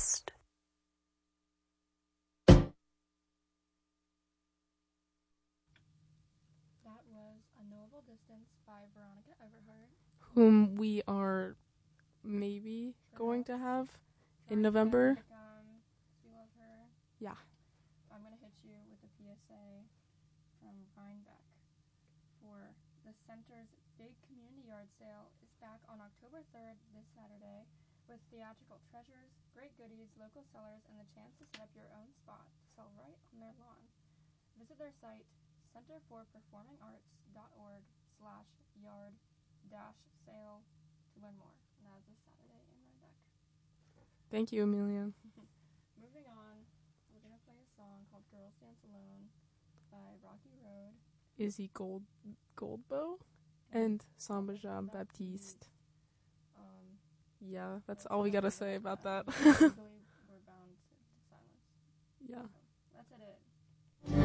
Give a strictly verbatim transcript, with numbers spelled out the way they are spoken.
Podcast. That was A Knowable Distance by Veronica Everhart. Whom we are maybe going to have in November. Pick on, we love her. Yeah. I'm going to hit you with a P S A from Rhinebeck for the Center's Big Community Yard Sale is back on October third this Saturday with theatrical treasures, great goodies, local sellers, and the chance to set up your own spot to sell right on their lawn. Visit their site, center for performing arts dot org slash yard dash sale to learn more. And that is this Saturday in Rhinebeck. Thank you, Amelia. Moving on, we're going to play a song called Girls Dance Alone by Rocky Road. Izzy Gold Goldbow and Samba Jean Baptiste. Um, Yeah, that's all we gotta say about that. Legally, we're bound to, to silence. Yeah. So, that's it.